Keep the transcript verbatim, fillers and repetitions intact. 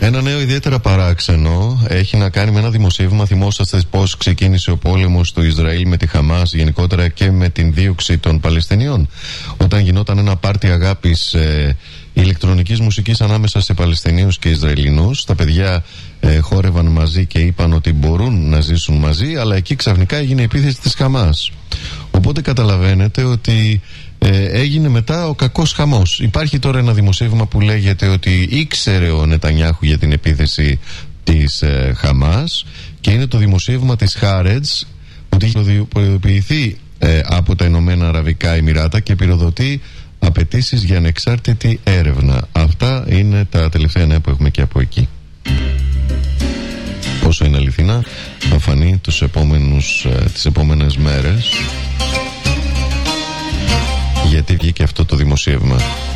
Ένα νέο ιδιαίτερα παράξενο έχει να κάνει με ένα δημοσίευμα. Θυμόσαστε πώς ξεκίνησε ο πόλεμος του Ισραήλ με τη Χαμάς, γενικότερα και με την δίωξη των Παλαιστινίων, όταν γινόταν ένα πάρτι αγάπης ε, ηλεκτρονικής μουσικής ανάμεσα σε Παλαιστινίους και Ισραηλινούς. Τα παιδιά ε, χόρευαν μαζί και είπαν ότι μπορούν να ζήσουν μαζί, αλλά εκεί ξαφνικά έγινε η επίθεση της Χαμάς. Οπότε καταλαβαίνετε ότι ε, έγινε μετά ο κακός χαμός. Υπάρχει τώρα ένα δημοσίευμα που λέγεται ότι ήξερε ο Νετανιάχου για την επίθεση της ε, Χαμάς, και είναι το δημοσίευμα της Haaretz, ότι έχει προειδοποιηθεί ε, από τα Ηνωμένα Αραβικά Εμιράτα και πυροδοτεί απαιτήσεις για ανεξάρτητη έρευνα. Αυτά είναι τα τελευταία νέα που έχουμε και από εκεί. Πόσο είναι αληθινά θα φανεί τους επόμενους, ε, τις επόμενες μέρες, γιατί βγήκε αυτό το δημοσίευμα.